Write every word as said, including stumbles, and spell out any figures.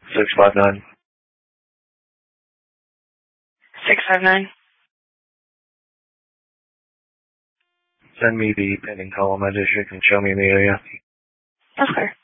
six five nine. six five nine. Send me the pending call on my district and show me in the area. Okay.